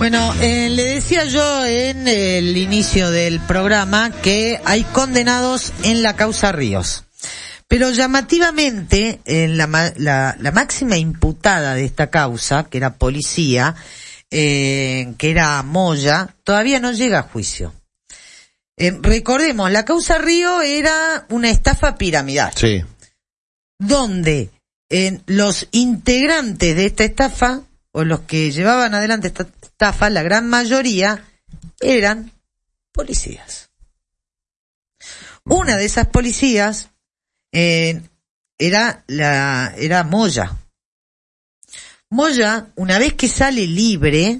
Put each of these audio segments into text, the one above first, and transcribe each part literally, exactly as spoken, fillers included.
Bueno, eh, le decía yo en el inicio del programa que hay condenados en la causa Ríos. Pero llamativamente, en la, la, la máxima imputada de esta causa, que era policía, eh, que era Moya, todavía no llega a juicio. Eh, recordemos, la causa Río era una estafa piramidal. Sí. Donde eh, los integrantes de esta estafa, o los que llevaban adelante esta estafa, la gran mayoría, eran policías. Una de esas policías eh, era la era Moya. Moya, una vez que sale libre,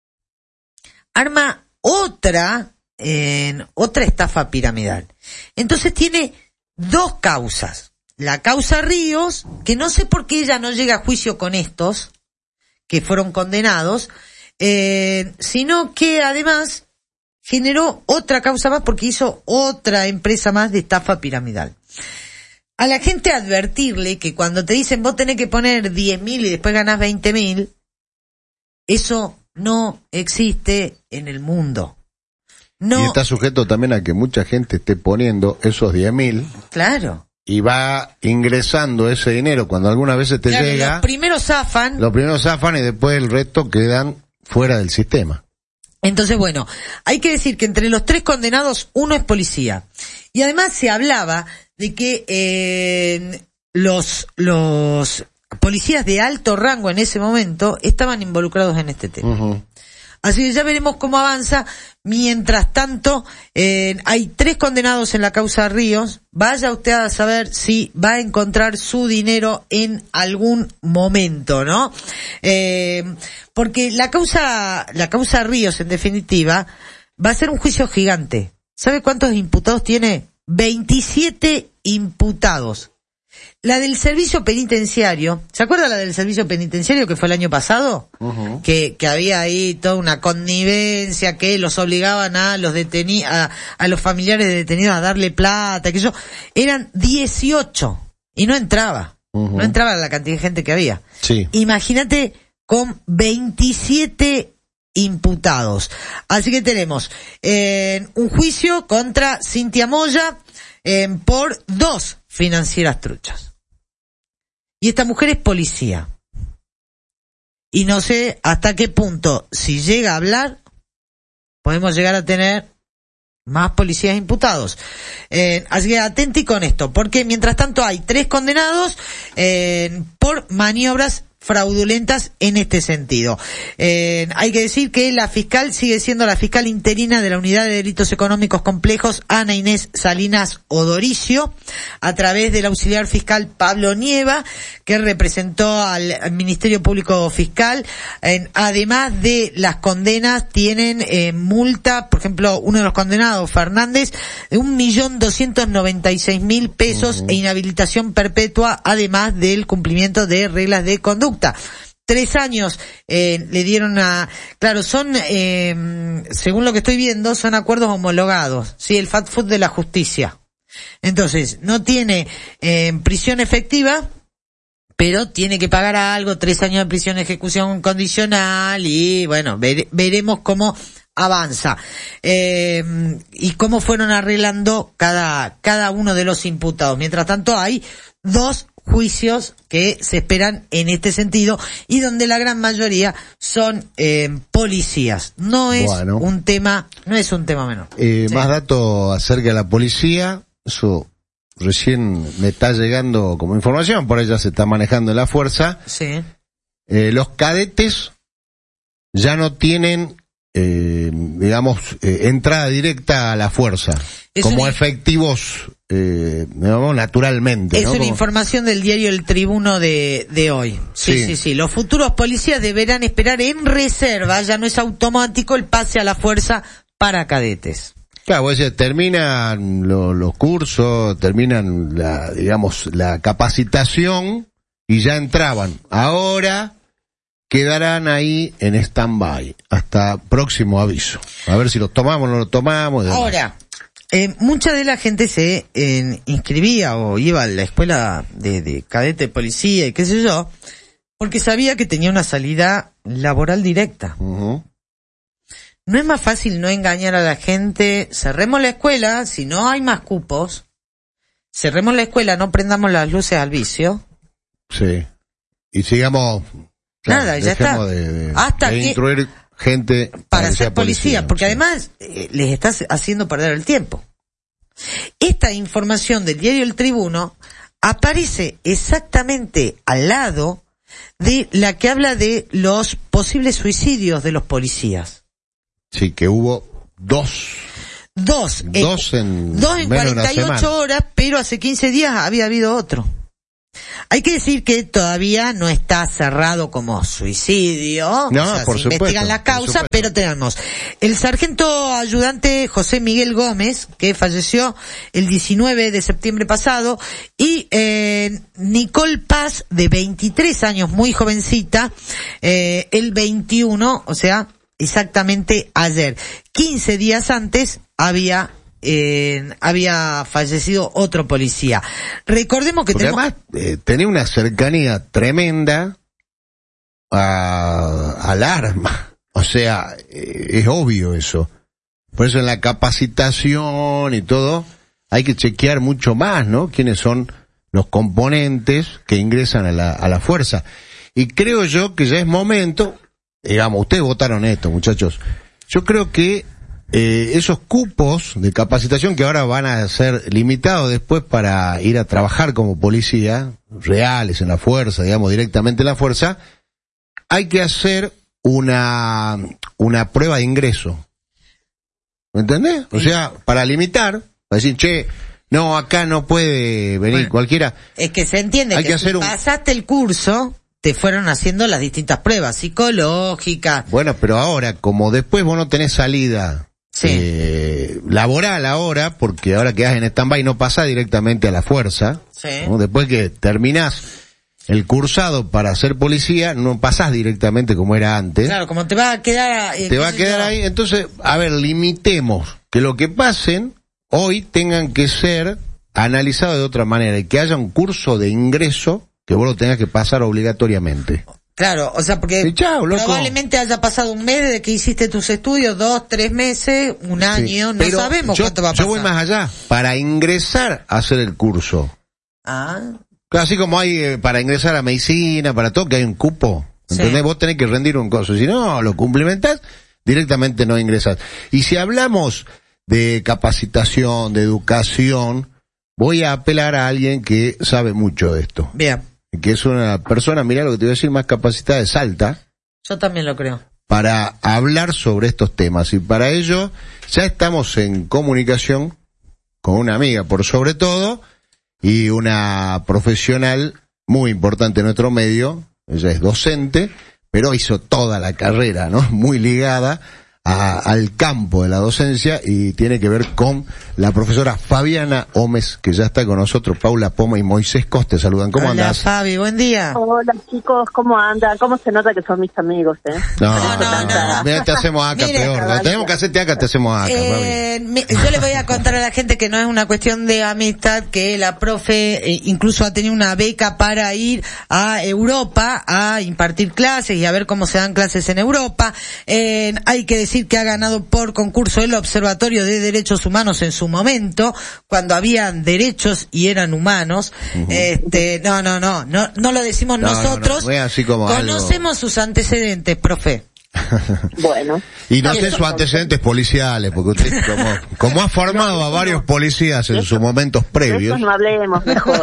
arma otra en otra estafa piramidal. Entonces tiene dos causas. La causa Ríos, que no sé por qué ella no llega a juicio con estos que fueron condenados, eh, sino que además generó otra causa más porque hizo otra empresa más de estafa piramidal. A la gente advertirle que cuando te dicen vos tenés que poner diez mil y después ganás veinte mil, eso no existe en el mundo. No. Y está sujeto también a que mucha gente esté poniendo esos diez mil. Claro. Y va ingresando ese dinero cuando algunas veces te claro, llega. Los primeros zafan. Los primeros zafan y después el resto quedan fuera del sistema. Entonces, bueno, hay que decir que entre los tres condenados, uno es policía. Y además se hablaba de que eh, los los policías de alto rango en ese momento estaban involucrados en este tema. Uh-huh. Así que ya veremos cómo avanza. Mientras tanto, eh, hay tres condenados en la causa Ríos. Vaya usted a saber si va a encontrar su dinero en algún momento, ¿no? Eh, porque la causa, la causa Ríos, en definitiva, va a ser un juicio gigante. ¿Sabe cuántos imputados tiene? veintisiete imputados. La del servicio penitenciario, ¿se acuerda la del servicio penitenciario que fue el año pasado? Uh-huh. Que, que había ahí toda una connivencia que los obligaban a los detenidos, a, a los familiares de detenidos a darle plata, que yo, eran dieciocho y no entraba, uh-huh. no entraba la cantidad de gente que había. Sí. Imagínate con veintisiete imputados. Así que tenemos eh, un juicio contra Cintia Moya eh, por dos financieras truchas. Y esta mujer es policía. Y no sé hasta qué punto, si llega a hablar, podemos llegar a tener más policías imputados. Eh, así que atenti con esto, porque mientras tanto hay tres condenados eh, por maniobras fraudulentas en este sentido. Eh, hay que decir que la fiscal sigue siendo la fiscal interina de la Unidad de Delitos Económicos Complejos, Ana Inés Salinas Odoricio, a través del auxiliar fiscal Pablo Nieva, que representó al, al Ministerio Público Fiscal. Eh, además de las condenas, tienen eh, multa, por ejemplo, uno de los condenados, Fernández, de un millón doscientos noventa y seis mil pesos uh-huh. e inhabilitación perpetua, además del cumplimiento de reglas de conducta. Tres años eh, le dieron a... Claro, son, eh, según lo que estoy viendo, son acuerdos homologados. Sí, el fast food de la justicia. Entonces, no tiene eh, prisión efectiva, pero tiene que pagar algo, tres años de prisión de ejecución condicional y, bueno, ver, veremos cómo avanza. Eh, y cómo fueron arreglando cada, cada uno de los imputados. Mientras tanto, hay dos juicios que se esperan en este sentido y donde la gran mayoría son eh, policías. No es bueno. un tema, no es un tema menor. Eh, sí. Más datos acerca de la policía, eso recién me está llegando como información, por ella se está manejando en la fuerza. Sí. Eh, los cadetes ya no tienen, eh, digamos, eh, entrada directa a la fuerza, es como una... efectivos, eh, digamos, naturalmente. Es ¿no? una como... información del diario El Tribuno de, de hoy. Sí, sí, sí, sí. Los futuros policías deberán esperar en reserva, ya no es automático el pase a la fuerza para cadetes. Claro, vos decís, terminan lo, los cursos, terminan la, digamos, la capacitación y ya entraban. Ahora quedarán ahí en stand-by hasta próximo aviso. A ver si los tomamos o no los tomamos. Ahora, eh, mucha de la gente se eh, inscribía o iba a la escuela de, de cadete de policía y qué sé yo, porque sabía que tenía una salida laboral directa. Uh-huh. ¿no es más fácil no engañar a la gente? Cerremos la escuela, si no hay más cupos, cerremos la escuela, no prendamos las luces al vicio. Sí. Y sigamos... Claro, Nada, ya está. De, de, Hasta de que... instruir gente para ser policía, policía, porque sí. además eh, les estás haciendo perder el tiempo. Esta información del diario El Tribuno aparece exactamente al lado de la que habla de los posibles suicidios de los policías. Sí, que hubo dos. Dos. Dos eh, en, dos en menos cuarenta y ocho horas, pero hace quince días había habido otro. Hay que decir que todavía no está cerrado como suicidio, no, o sea, por se supuesto, investigan la causa, pero tenemos el sargento ayudante José Miguel Gómez, que falleció el diecinueve de septiembre pasado, y eh, Nicole Paz, de veintitrés años, muy jovencita, eh, el veintiuno, o sea, exactamente ayer. quince días antes había Eh, había fallecido otro policía. Recordemos que Porque tenemos... además eh, tenía una cercanía tremenda a, al arma. O sea, eh, es obvio eso. Por eso en la capacitación y todo hay que chequear mucho más, ¿no? Quiénes son los componentes que ingresan a la, a la fuerza. Y creo yo que ya es momento, digamos, ustedes votaron esto, muchachos. Yo creo que Eh, esos cupos de capacitación que ahora van a ser limitados después para ir a trabajar como policía, reales en la fuerza, digamos, directamente en la fuerza, hay que hacer una, una prueba de ingreso. ¿Me entendés? O sea, para limitar, para decir, che, no, acá no puede venir bueno, cualquiera. Es que se entiende hay que, que hacer si un... pasaste el curso, te fueron haciendo las distintas pruebas psicológicas. Bueno, pero ahora, como después vos no tenés salida, sí. eh, laboral ahora, porque ahora quedás en stand-by y no pasás directamente a la fuerza, sí. ¿no? Después que terminás el cursado para ser policía, no pasás directamente como era antes. Claro, como te va a quedar... Eh, te va a quedar ahí, entonces, a ver, limitemos que lo que pasen hoy tengan que ser analizados de otra manera y que haya un curso de ingreso que vos lo tengas que pasar obligatoriamente. Claro, o sea, porque chao, probablemente haya pasado un mes desde que hiciste tus estudios, dos, tres meses, un año, sí, no sabemos yo, cuánto va a pasar. Yo voy más allá, para ingresar a hacer el curso. Ah. Así como hay eh, para ingresar a medicina, para todo, que hay un cupo. ¿Entendés? Sí. Vos tenés que rendir un curso. Si no lo cumplimentás, directamente no ingresás. Y si hablamos de capacitación, de educación, voy a apelar a alguien que sabe mucho de esto. Bien. Que es una persona, mirá lo que te voy a decir, más capacitada de Salta. Yo también lo creo. Para hablar sobre estos temas. Y para ello, ya estamos en comunicación con una amiga, por sobre todo, y una profesional muy importante en nuestro medio. Ella es docente, pero hizo toda la carrera, ¿no? Muy ligada a, al campo de la docencia y tiene que ver con la profesora Fabiana Gómez, que ya está con nosotros. Paula Poma y Moisés Coste saludan. ¿Cómo Hola, andás? Fabi, buen día. Hola chicos, ¿cómo andan? ¿Cómo se nota que son mis amigos, eh? No, no, no, no. Mira, te hacemos acá Mire, peor. No, tenemos que hacerte acá, te hacemos acá. Eh, me, yo le voy a contar a la gente que no es una cuestión de amistad, que la profe eh, incluso ha tenido una beca para ir a Europa a impartir clases y a ver cómo se dan clases en Europa. Eh, hay que decir que ha ganado por concurso el Observatorio de Derechos Humanos en su momento, cuando habían derechos y eran humanos. Uh-huh. Este, no, no, no, no, no lo decimos no, nosotros. No, no, así como conocemos algo... sus antecedentes, profe. Bueno. Y no sé sus antecedentes policiales, porque usted como, como ha formado a varios policías en sus momentos previos. De eso no hablemos mejor.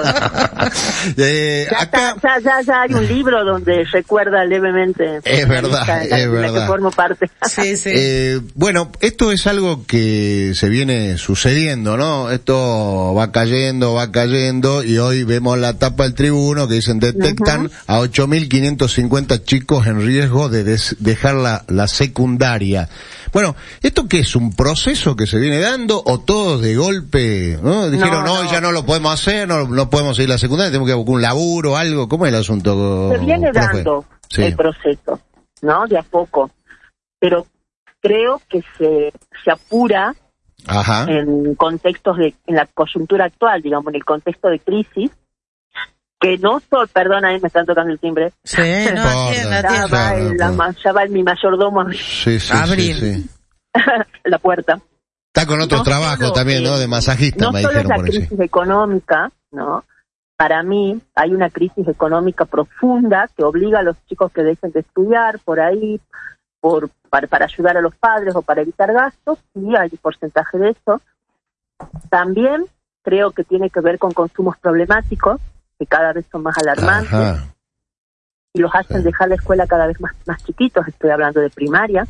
eh, ya, acá... ya, ya, ya hay un libro donde recuerda levemente. Es verdad, la, es la verdad. Que formo parte. Sí, sí. Eh, bueno, esto es algo que se viene sucediendo, ¿no? Esto va cayendo, va cayendo, y hoy vemos la tapa del Tribuno que dicen detectan uh-huh. a ocho mil quinientos cincuenta chicos en riesgo de des- dejar la, la secundaria. Bueno, ¿esto qué es? ¿Un proceso que se viene dando o todos de golpe, no? Dijeron, no, no, no ya no lo podemos hacer, no, no podemos seguir la secundaria, tenemos que buscar un laburo, algo. ¿Cómo es el asunto? Se viene profe? dando sí. el proceso, ¿no? De a poco. Pero creo que se, se apura Ajá. en contextos de, en la coyuntura actual, digamos, en el contexto de crisis, que no soy, perdón, ahí me están tocando el timbre. Sí, no, atienda, ya, va el, la, ya va el, mi mayordomo a sí, sí, abrir sí, sí. la puerta. Está con otros no trabajos solo, también, ¿no? De masajista, no me solo dijeron es la por ahí. crisis económica, ¿no? Para mí hay una crisis económica profunda que obliga a los chicos que dejen de estudiar por ahí, por para, para ayudar a los padres o para evitar gastos, y hay un porcentaje de eso. También creo que tiene que ver con consumos problemáticos, que cada vez son más alarmantes. Ajá. Y los hacen sí. dejar la escuela cada vez más, más chiquitos, estoy hablando de primaria.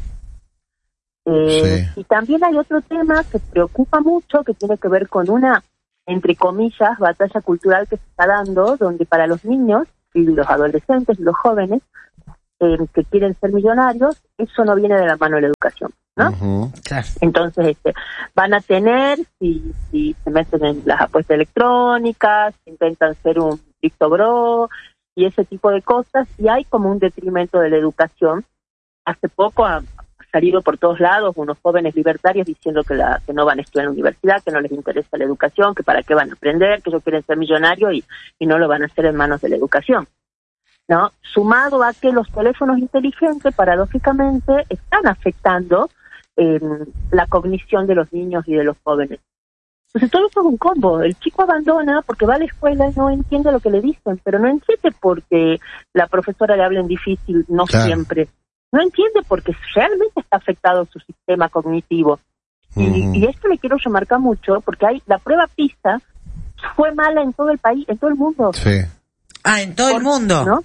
Eh, sí. Y también hay otro tema que preocupa mucho, que tiene que ver con una, entre comillas, batalla cultural que se está dando, donde para los niños y los adolescentes y los jóvenes eh, que quieren ser millonarios, eso no viene de la mano de la educación, ¿no? Uh-huh. Claro. Entonces este, van a tener, si, si se meten en las apuestas electrónicas, intentan ser un Cristo Bro y ese tipo de cosas, y hay como un detrimento de la educación. Hace poco ha salido por todos lados unos jóvenes libertarios diciendo que, la, que no van a estudiar en la universidad, que no les interesa la educación, que para qué van a aprender, que ellos quieren ser millonarios y, y no lo van a hacer en manos de la educación, ¿no? Sumado a que los teléfonos inteligentes, paradójicamente, están afectando eh, la cognición de los niños y de los jóvenes. Entonces todo eso es un combo. El chico abandona porque va a la escuela y no entiende lo que le dicen, pero no entiende porque la profesora le habla en difícil, no claro. siempre. No entiende porque realmente está afectado su sistema cognitivo. Uh-huh. Y, y esto le quiero remarcar mucho porque hay la prueba PISA fue mala en todo el país, en todo el mundo. Sí. Ah, en todo Por, el mundo. ¿no?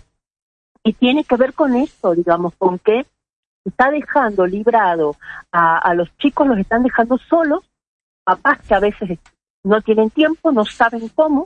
Y tiene que ver con esto, digamos, con que está dejando librado a, a los chicos, los están dejando solos, papás que a veces no tienen tiempo, no saben cómo,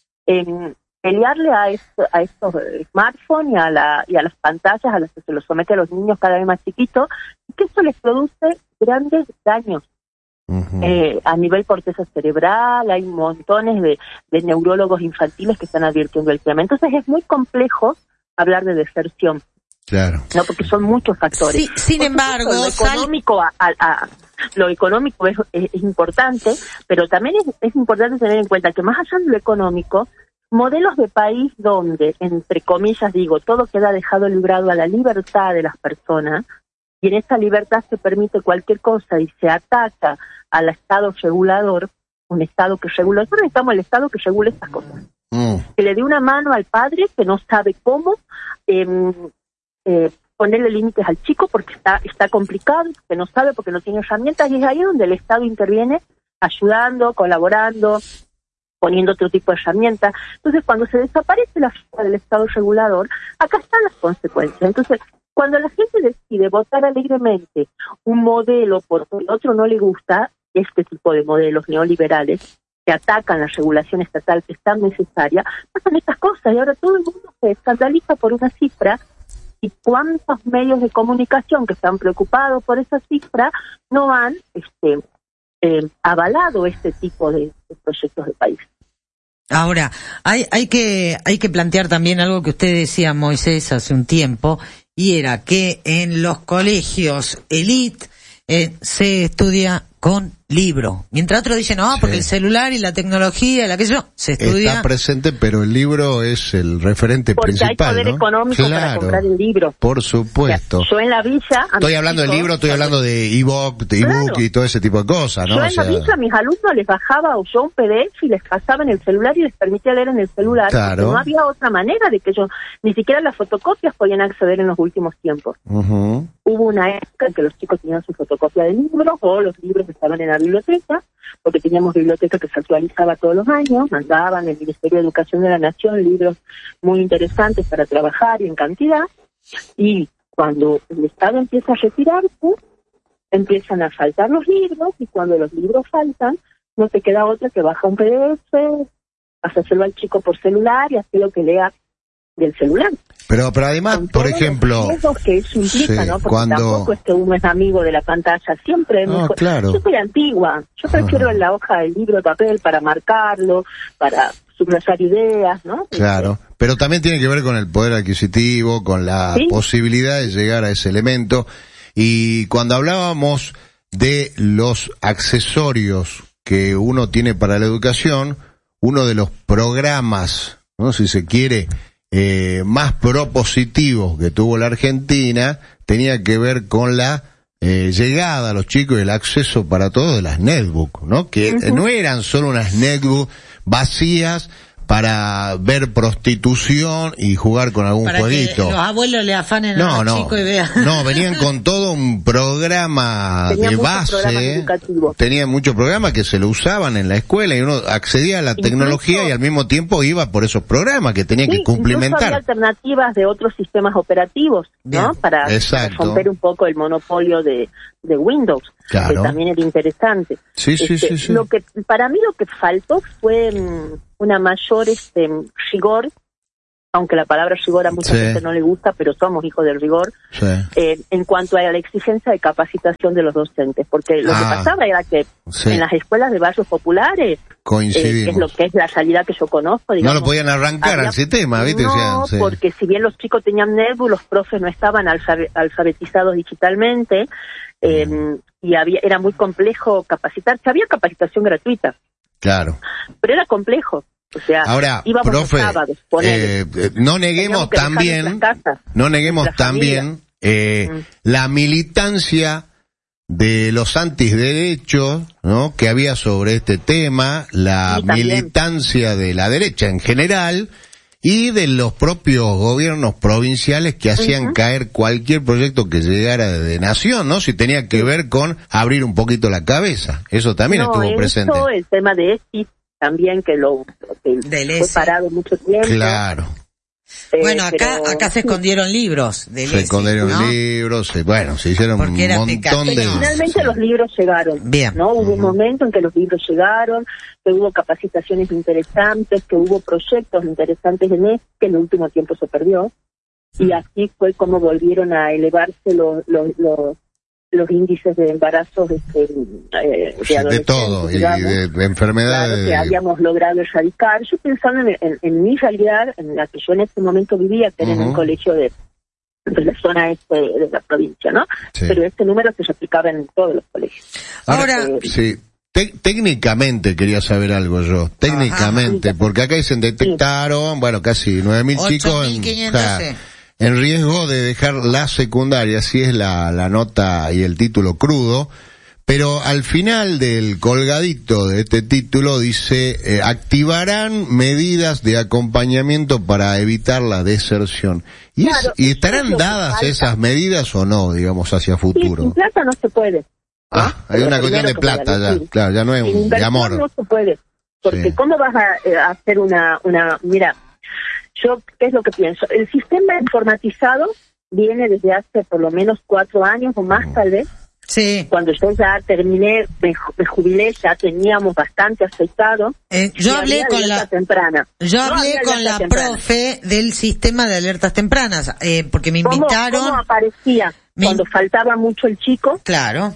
eh, pelearle a, esto, a estos smartphones y a, la, y a las pantallas a las que se los somete a los niños cada vez más chiquitos, y que eso les produce grandes daños. Uh-huh. Eh, a nivel corteza cerebral, hay montones de, de neurólogos infantiles que están advirtiendo el tema. Entonces es muy complejo hablar de deserción. Claro. No, porque son muchos factores. Sí, sin Por embargo, supuesto, lo económico a, a, a, lo económico es, es, es importante, pero también es, es importante tener en cuenta que más allá de lo económico, modelos de país donde, entre comillas digo, todo queda dejado librado a la libertad de las personas, y en esa libertad se permite cualquier cosa y se ataca al Estado regulador, un Estado que regula, nosotros necesitamos el Estado que regule estas cosas. Mm. Que le dé una mano al padre que no sabe cómo, eh, eh, ponerle límites al chico porque está está complicado, que no sabe porque no tiene herramientas, y es ahí donde el Estado interviene ayudando, colaborando, poniendo otro tipo de herramientas. Entonces, cuando se desaparece la figura del Estado regulador, acá están las consecuencias. Entonces, cuando la gente decide votar alegremente un modelo porque el otro no le gusta, este tipo de modelos neoliberales que atacan la regulación estatal que es tan necesaria, pasan estas cosas, y ahora todo el mundo se escandaliza por una cifra, y cuántos medios de comunicación que están preocupados por esa cifra no han este, eh, avalado este tipo de, de proyectos de país. Ahora, hay, hay que, hay que plantear también algo que usted decía, Moisés, hace un tiempo, y era que en los colegios elite eh, se estudia con libro. Mientras otros dicen, no, sí. porque el celular y la tecnología y aquello se estudia. Está presente, pero el libro es el referente porque principal, hay poder ¿no? económico claro, para comprar el libro. Por supuesto. O sea, yo en la villa... Estoy hablando del libro, estoy hablando de ebook, de ebook claro. y todo ese tipo de cosas, ¿no? Yo en o sea... la villa a mis alumnos les bajaba o yo un P D F y les pasaba en el celular y les permitía leer en el celular. Claro. Porque no había otra manera de que ellos, ni siquiera las fotocopias podían acceder en los últimos tiempos. Uh-huh. Hubo una época en que los chicos tenían su fotocopia de libros o los libros estaban en la biblioteca, porque teníamos biblioteca que se actualizaba todos los años, mandaban el Ministerio de Educación de la Nación libros muy interesantes para trabajar y en cantidad, y cuando el Estado empieza a retirarse, empiezan a faltar los libros, y cuando los libros faltan, no te queda otra que baja un P D F, hacérselo al chico por celular y hacer lo que lea del celular. Pero, pero además, con por ejemplo... Los que eso implica, sí, ¿no? Porque cuando... tampoco es que uno es amigo de la pantalla, siempre es no, mejor. Claro. Yo soy antigua, yo prefiero uh-huh. la hoja del libro de papel para marcarlo, para subrayar ideas, ¿no? Claro, pero también tiene que ver con el poder adquisitivo, con la ¿sí? posibilidad de llegar a ese elemento. Y cuando hablábamos de los accesorios que uno tiene para la educación, uno de los programas ¿no? Si se quiere, eh, más propositivos que tuvo la Argentina, tenía que ver con la eh, llegada a los chicos y el acceso para todos de las netbooks, ¿no? Que uh-huh. no eran solo unas netbooks vacías para ver prostitución y jugar con algún para jueguito. Que los abuelos le afanen no, a los no, chicos y vean. No, venían con todo un programa Tenía de base. Tenían muchos programas que se lo usaban en la escuela y uno accedía a la incluso, tecnología y al mismo tiempo iba por esos programas que tenía sí, que cumplimentar. Había alternativas de otros sistemas operativos, ¿no? Bien. Para, para romper un poco el monopolio de, de Windows. Claro. Que también era interesante. Sí, sí, este, sí, sí. Lo que, para mí lo que faltó fue um, una mayor este, rigor, aunque la palabra rigor a mucha sí. gente no le gusta, pero somos hijos del rigor, sí. eh, en cuanto a la exigencia de capacitación de los docentes. Porque lo ah, que pasaba era que sí. en las escuelas de barrios populares, coincidimos. Eh, que es lo que es la realidad que yo conozco, digamos, no lo podían arrancar había, al sistema, ¿viste? No, sí. porque si bien los chicos tenían netbook, los profes no estaban alfabet- alfabetizados digitalmente, eh, mm. y había era muy complejo capacitarse. Había capacitación gratuita. Claro. Pero era complejo. O sea, ahora, íbamos profe, los sábados, eh, no neguemos también, casas, no neguemos también eh, mm. la militancia de los antiderechos, ¿no? Que había sobre este tema, la militancia de la derecha en general y de los propios gobiernos provinciales que hacían uh-huh. caer cualquier proyecto que llegara de nación, ¿no? Si tenía que ver con abrir un poquito la cabeza. Eso también no, estuvo presente. No, el tema de ESI también, que lo que fue parado mucho tiempo. Claro. Eh, bueno, acá pero, acá se escondieron libros. De se escondieron ¿no? libros, se, bueno, se hicieron Porque un montón de... Pero finalmente sí. los libros llegaron. Bien. ¿no? Hubo uh-huh. un momento en que los libros llegaron, que hubo capacitaciones interesantes, que hubo proyectos interesantes en este, que en el último tiempo se perdió. Y así fue como volvieron a elevarse los, los, los los índices de embarazos este, eh, de, sí, de todo, digamos, y de, de enfermedades claro, que habíamos logrado erradicar. Yo pensando en, en, en mi realidad, en la que yo en ese momento vivía, que uh-huh. era en un colegio de, de la zona este de la provincia, ¿no? Sí. Pero este número se replicaba en todos los colegios. Ahora, eh, sí. Te- técnicamente quería saber algo yo, técnicamente, Ajá. porque acá dicen detectaron, sí. bueno, casi nueve mil chicos en, o sea, en riesgo de dejar la secundaria, así es la, la nota y el título crudo, pero al final del colgadito de este título dice, eh, activarán medidas de acompañamiento para evitar la deserción. ¿Y, claro, es, ¿y estarán es dadas esas medidas o no, digamos, hacia futuro? Sí, sin plata no se puede. Ah, ¿no? Hay una cuestión de plata ya, claro, ya no es un de amor. No se puede, porque sí. ¿cómo vas a, a hacer una, una, mira, yo, ¿qué es lo que pienso? El sistema informatizado viene desde hace por lo menos cuatro años o más, tal vez. Sí. Cuando yo ya terminé, me, me jubilé, ya teníamos bastante aceptado. Eh, yo hablé con la temprana. Yo hablé no con la temprana. profe del sistema de alertas tempranas, eh, porque me invitaron. ¿Cómo, cómo aparecía? Me... Cuando faltaba mucho el chico. Claro.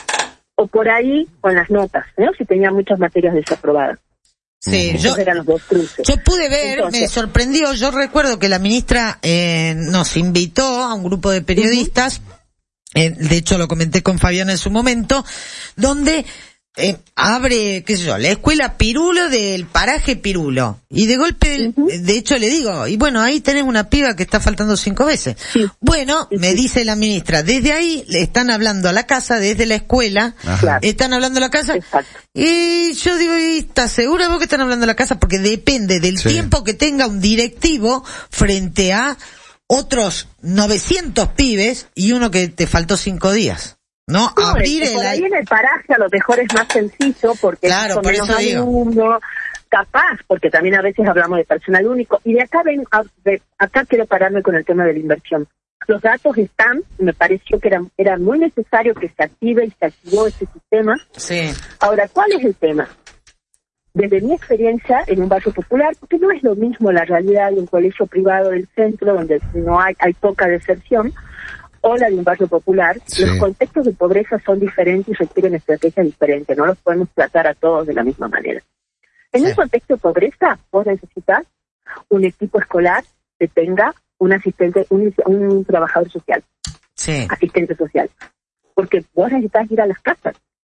O por ahí con las notas, ¿no? Si tenía muchas materias desaprobadas. Sí, yo, eran los dos cruces. yo pude ver, Entonces, me sorprendió, yo recuerdo que la ministra eh, nos invitó a un grupo de periodistas, uh-huh. eh, de hecho lo comenté con Fabián en su momento, donde eh, abre, qué sé yo, la escuela Pirulo del paraje Pirulo, y de golpe, uh-huh. de hecho le digo, y bueno, ahí tenés una piba que está faltando cinco veces. Sí. Bueno, sí, me sí. dice la ministra, desde ahí le están hablando a la casa, desde la escuela, Ajá. están hablando a la casa, Exacto. y yo digo, ¿estás segura vos que están hablando a la casa? Porque depende del sí. tiempo que tenga un directivo frente a otros novecientos pibes y uno que te faltó cinco días. No, no abrir es que el... por ahí en el paraje a lo mejor es más sencillo porque claro, es por eso alumno, capaz, porque también a veces hablamos de personal único. Y de acá ven, a, de, acá quiero pararme con el tema de la inversión. Los datos están, me pareció que era, era muy necesario que se active y se activó este sistema. Sí. Ahora, ¿cuál es el tema? Desde mi experiencia en un barrio popular, porque no es lo mismo la realidad de un colegio privado del centro donde no hay, hay poca deserción, o la de un barrio popular, sí. los contextos de pobreza son diferentes y requieren estrategias diferentes, no los podemos tratar a todos de la misma manera. En sí. un contexto de pobreza, vos necesitas un equipo escolar que tenga un asistente, un, un trabajador social, sí. asistente social, porque vos necesitas ir a las casas,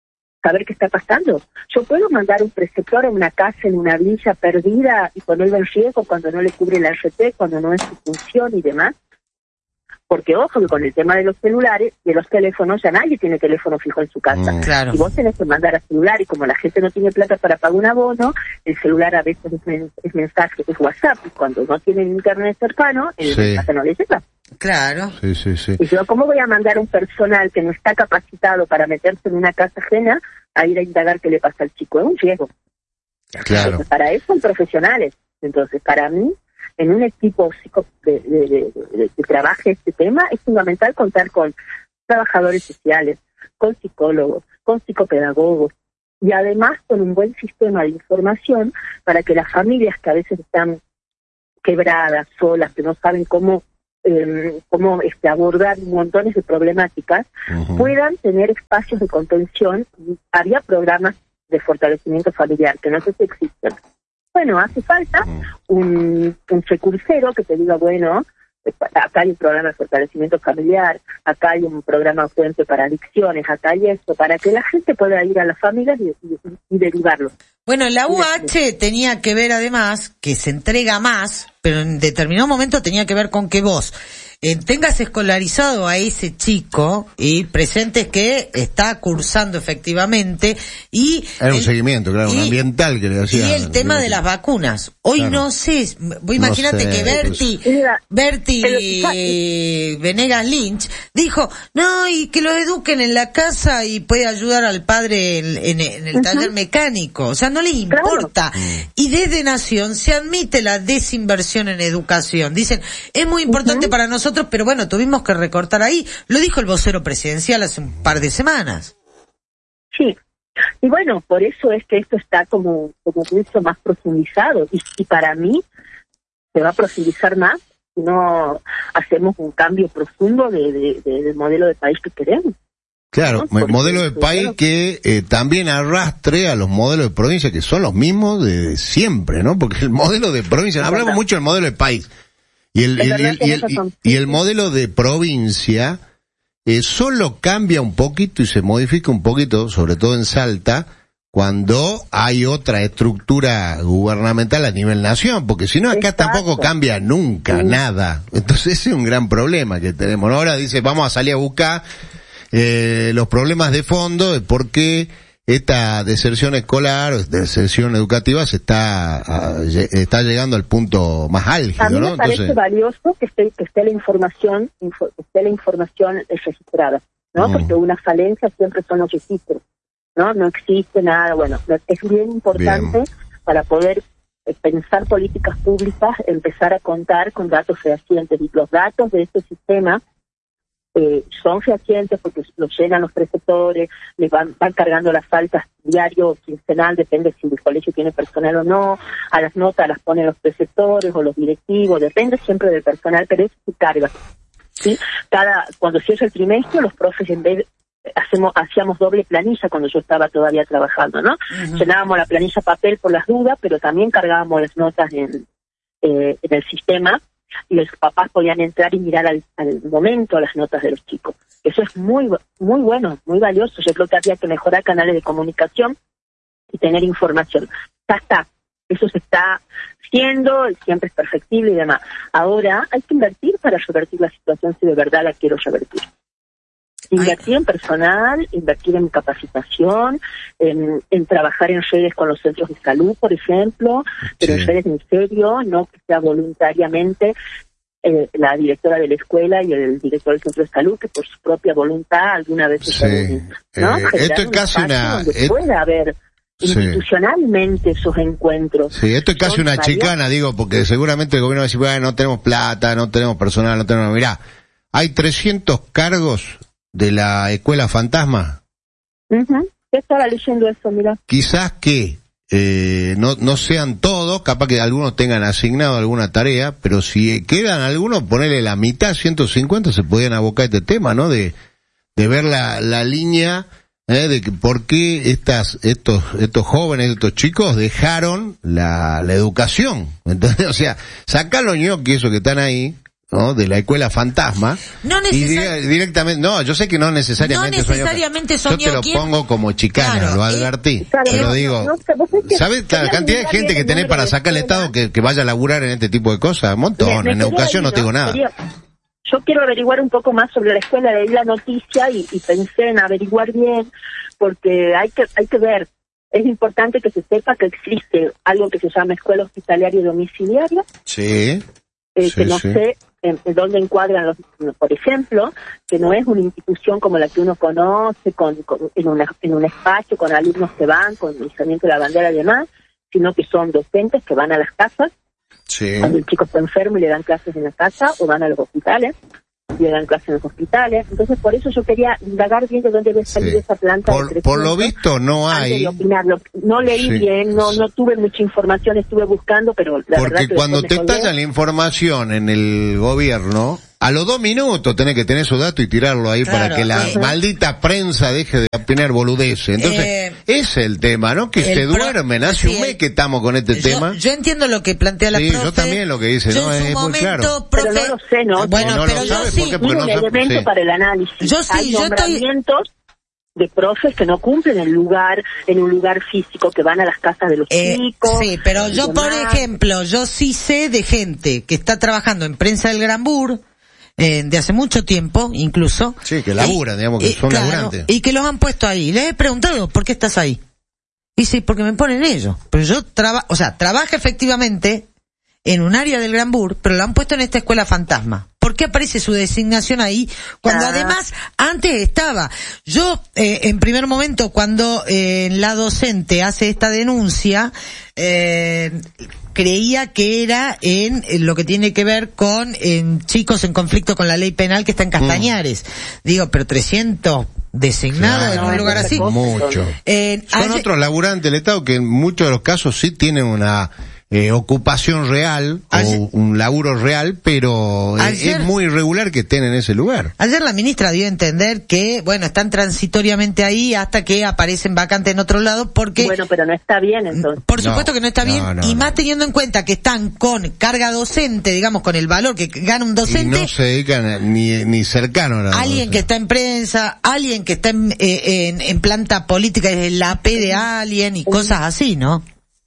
saber qué está pasando. Yo puedo mandar un preceptor a una casa en una villa perdida y ponerlo en riesgo cuando no le cubre la R T, cuando no es su función y demás. Porque ojo que con el tema de los celulares, de los teléfonos, ya nadie tiene teléfono fijo en su casa. Mm, claro. Y vos tenés que mandar a celular, y como la gente no tiene plata para pagar un abono, el celular a veces es, men es mensaje, es WhatsApp, y cuando no tienen internet cercano, el sí. mensaje no les llega. Claro. Sí, sí, sí. Y yo, ¿cómo voy a mandar a un personal que no está capacitado para meterse en una casa ajena a ir a indagar qué le pasa al chico? Es un riesgo. Claro. Entonces, para eso son profesionales. Entonces, para mí, en un equipo psico de, de, de, de, que trabaje este tema, es fundamental contar con trabajadores sociales, con psicólogos, con psicopedagogos, y además con un buen sistema de información para que las familias que a veces están quebradas, solas, que no saben cómo eh, cómo este, abordar montones de problemáticas, uh-huh. puedan tener espacios de contención. Había programas de fortalecimiento familiar, que no sé si existen. Bueno, hace falta un, un recursero que te diga, bueno, acá hay un programa de fortalecimiento familiar, acá hay un programa fuente para adicciones, acá hay esto, para que la gente pueda ir a las familias y, y, y derivarlo. Bueno, la U H tenía que ver además que se entrega más, pero en determinado momento tenía que ver con que vos eh, tengas escolarizado a ese chico y presentes que está cursando efectivamente y... Era un el, seguimiento, claro, y, un ambiental que le hacía. Y el tema de las vacunas. Hoy claro. no sé, vos imagínate no sé, que Berti, pues, Berti pero, Venegas Lynch dijo, no, y que lo eduquen en la casa y puede ayudar al padre en, en, en el uh-huh. taller mecánico. O sea, no les importa. Claro. Y desde Nación se admite la desinversión en educación. Dicen, es muy importante uh-huh. para nosotros, pero bueno, tuvimos que recortar ahí. Lo dijo el vocero presidencial hace un par de semanas. Sí. Y bueno, por eso es que esto está como, como mucho más profundizado. Y, y para mí se va a profundizar más si no hacemos un cambio profundo de, de, de, del modelo de país que queremos. Claro, ¿no? El modelo de país que eh, también arrastre a los modelos de provincia que son los mismos de siempre, ¿no? Porque el modelo de provincia, hablamos verdad. mucho del modelo de país, y el, el, el, y el, y, y el modelo de provincia eh, solo cambia un poquito y se modifica un poquito, sobre todo en Salta, cuando hay otra estructura gubernamental a nivel nación, porque si no acá Exacto. tampoco cambia nunca sí. nada. Entonces ese es un gran problema que tenemos. Ahora dice, vamos a salir a buscar Eh, los problemas de fondo de por qué esta deserción escolar, deserción educativa se está a, está llegando al punto más álgido, a mí ¿no? me parece Entonces, valioso que esté, que esté la información info, que esté la información registrada, ¿no? Mm. Porque una falencia siempre son los registros, ¿no? No existe nada, bueno, es bien importante bien. para poder pensar políticas públicas, empezar a contar con datos fehacientes, y los datos de este sistema Eh, son fehacientes porque los llenan los preceptores, les van, van cargando las faltas diario o quincenal, depende si el colegio tiene personal o no, a las notas las ponen los preceptores o los directivos, depende siempre del personal, pero eso se carga, ¿sí? Cada, cuando cierra el trimestre, los profes en vez hacemos, hacíamos doble planilla cuando yo estaba todavía trabajando, ¿no? Uh-huh. Llenábamos la planilla papel por las dudas, pero también cargábamos las notas en, eh, en el sistema, y los papás podían entrar y mirar al, al momento las notas de los chicos. Eso es muy muy bueno, muy valioso. Yo creo que había que mejorar canales de comunicación y tener información. Ya está, eso se está haciendo, siempre es perfectible y demás. Ahora hay que invertir para revertir la situación si de verdad la quiero revertir. Invertir Ay. en personal, invertir en capacitación, en, en trabajar en redes con los centros de salud, por ejemplo, pero sí. en redes en serio, no que sea voluntariamente eh, la directora de la escuela y el director del centro de salud, que por su propia voluntad alguna vez se sí. ¿no? Eh, esto es casi una... Donde et... puede haber institucionalmente sí. esos encuentros. Sí, esto es casi una varios... chicana, digo, porque seguramente el gobierno va a decir, bueno, no tenemos plata, no tenemos personal, no tenemos... Mirá, hay trescientos cargos de la escuela fantasma. Uh-huh. Yo estaba leyendo eso, mira. Quizás que eh, no no sean todos, capaz que algunos tengan asignado alguna tarea, pero si quedan algunos, ponerle la mitad, ciento cincuenta, se podían abocar a este tema, ¿no? De de ver la la línea eh, de que por qué estas estos estos jóvenes, estos chicos dejaron la la educación. Entonces, o sea, sacar los ñoquis esos que están ahí, ¿no? De la escuela fantasma. No y di- directamente, no, yo sé que no necesariamente, no necesariamente son yo, yo te lo ¿quién? pongo como chicana, Claro, lo eh, advertí. claro, te lo no, digo. no, no, vos es que ¿Sabes la quería cantidad de mirar gente bien que el tenés número para de sacar al escuelas. Estado que, que vaya a laburar en este tipo de cosas? Un montón. Me- me en quería educación ir, no tengo nada. Quería- yo quiero averiguar un poco más sobre la escuela, leí la noticia y, y pensé en averiguar bien, porque hay que hay que ver. Es importante que se sepa que existe algo que se llama escuela hospitalaria domiciliaria, Sí. eh, Sí, que no sí. sé en, en dónde encuadran los, por ejemplo, que no es una institución como la que uno conoce, con, con en, una, en un espacio con alumnos que van, con el izamiento de la bandera y demás, sino que son docentes que van a las casas, Sí. cuando el chico está enfermo y le dan clases en la casa, o van a los hospitales y le dan clases en los hospitales. Entonces, por eso yo quería indagar bien de dónde debe salir Sí. esa planta. Por, de por lo crecimiento visto no antes hay. de opinarlo. No leí Sí. bien, no no tuve mucha información, estuve buscando, pero la verdad Porque que cuando después te me colgué. estallan la información en el gobierno, a los dos minutos tenés que tener esos datos y tirarlo ahí Claro, para que la eh. maldita prensa deje de opinar boludeces. Entonces, Eh, ese es el tema, ¿no? Que el se pro- duermen. Hace sí, un mes el- que estamos con este yo, tema. yo entiendo lo que plantea la Sí, profe. yo también lo que dice, Yo ¿no? en su Es muy momento, claro. profe, Pero no lo sé, ¿no? Bueno, No lo pero yo sabe, sí. ¿por qué? Porque Tiene no un sabe- elemento sí. para el análisis. Yo sí, Hay yo estoy- nombramientos de profes que no cumplen el lugar, en un lugar físico, que van a las casas de los Eh, chicos. sí, pero y yo, por demás. ejemplo, yo sí sé de gente que está trabajando en Prensa del Granbur, eh, de hace mucho tiempo, incluso. Sí, que laburan, Y- digamos, que y, son claro, laburantes. Y que los han puesto ahí. Les he preguntado, ¿por qué estás ahí? Y sí, porque me ponen ellos. Pero yo trabajo, o sea, trabaja efectivamente en un área del Granbur, pero lo han puesto en esta escuela fantasma. ¿Por qué aparece su designación ahí? Cuando Ah. además antes estaba. Yo, eh, en primer momento, cuando eh, la docente hace esta denuncia, eh, creía que era en, en lo que tiene que ver con en chicos en conflicto con la ley penal que está en Castañares. Digo, pero trescientos designados Claro, en un lugar así. Mucho. Eh, Son ayer- otros laburantes del Estado que en muchos de los casos sí tienen una eh, ocupación real Ayer- o un laburo real, pero eh, Ayer- es muy irregular que estén en ese lugar. Ayer la ministra dio a entender que, bueno, están transitoriamente ahí hasta que aparecen vacantes en otro lado porque, Bueno, pero no está bien entonces. por No, supuesto que no está no, bien, no, y no. más teniendo en cuenta que están con carga docente, digamos, con el valor que gana un Y docente, no se dedican a- ni, ni cercano a la alguien que está en prensa, alguien que está en, eh, en, en planta política, es la P de alguien y cosas así, ¿no?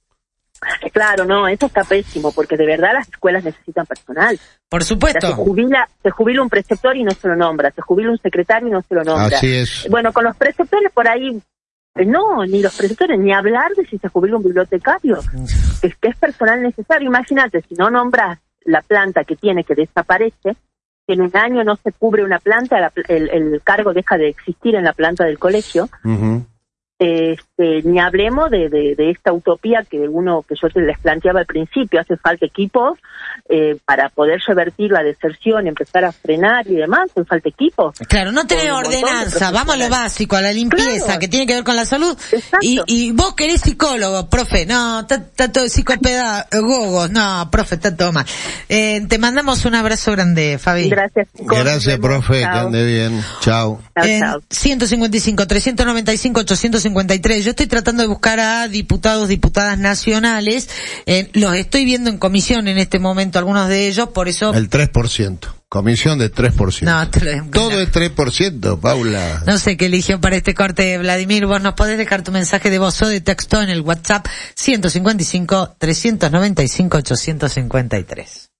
Claro, no, eso está pésimo, porque de verdad las escuelas necesitan personal. Por O sea, se supuesto. jubila, se jubila un preceptor y no se lo nombra, se jubila un secretario y no se lo nombra. Así es. Bueno, con los preceptores por ahí, eh, no, ni los preceptores, ni hablar de si se jubila un bibliotecario, es que es personal necesario. Imagínate, si no nombras la planta que tiene, que desaparece, que en un año no se cubre una planta, la pl- el, el cargo deja de existir en la planta del colegio. Ujú. Este, ni hablemos de, de, de esta utopía que uno que yo te les planteaba al principio, hace falta equipos eh, para poder revertir la deserción, empezar a frenar y demás, hace falta equipos. Claro, no tenés Con un montón de ordenanza, vamos a lo profesionales. básico, a la limpieza, Claro. que tiene que ver con la salud. Exacto. Y, y vos querés psicólogo, profe, no, está está todo psicopedagogos, no, profe, está todo mal. Eh, te mandamos un abrazo grande, Fabi. Gracias. chicos. Gracias, Nos vemos. profe, que Chao. ande bien. Chao. Chao, En chao. ciento cincuenta y cinco, trescientos noventa y cinco, ochocientos cincuenta y tres. Yo estoy tratando de buscar a diputados, diputadas nacionales. Eh, los estoy viendo en comisión en este momento, algunos de ellos, por eso... El tres por ciento. Comisión de tres por ciento. No, te lo- Todo es tres por ciento, Paula. No sé qué eligió para este corte, Vladimir. Vos nos podés dejar tu mensaje de voz o de texto en el WhatsApp ciento cincuenta y cinco, trescientos noventa y cinco, ochocientos cincuenta y tres.